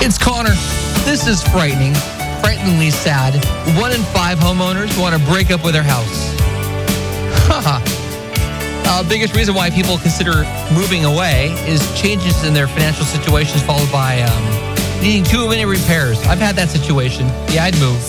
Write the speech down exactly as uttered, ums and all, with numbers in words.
It's Connor. This is frightening, frighteningly sad. One in five homeowners want to break up with their house. Haha. uh, biggest reason why people consider moving away is changes in their financial situations followed by um, needing too many repairs. I've had that situation. Yeah, I'd move.